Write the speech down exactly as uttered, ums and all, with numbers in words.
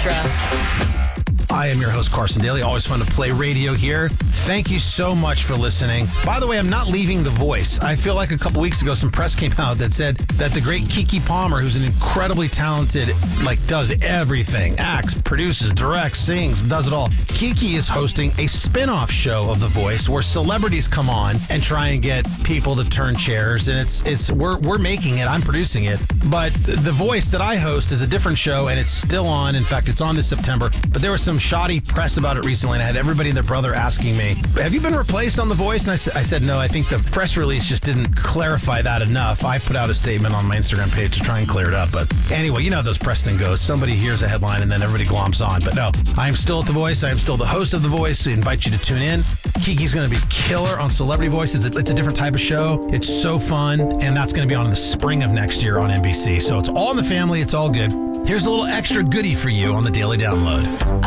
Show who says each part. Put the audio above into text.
Speaker 1: Extra.
Speaker 2: I am your host, Carson Daly. Always fun to play radio here. Thank you so much for listening. By the way, I'm not leaving The Voice. I feel like a couple weeks ago, some press came out that said that the great Keke Palmer, who's an incredibly talented, like does everything, acts, produces, directs, sings, does it all. Keke is hosting a spin-off show of The Voice where celebrities come on and try and get people to turn chairs. And it's it's we're we're making it. I'm producing it. But The Voice that I host is a different show, and it's still on. In fact, it's on this September. But there was some shoddy press about it recently, and I had everybody and their brother asking me, have you been replaced on The Voice? And I, sa- I said, no, I think the press release just didn't clarify that enough. I put out a statement on my Instagram page to try and clear it up. But anyway, you know how those press thing goes. Somebody hears a headline and then everybody gloms on. But no, I am still at The Voice. I am still the host of The Voice. We invite you to tune in. Keke's going to be killer on Celebrity Voice. It's a, it's a different type of show. It's so fun. And that's going to be on in the spring of next year on N B C. So it's all in the family. It's all good. Here's a little extra goodie for you on the Daily Download.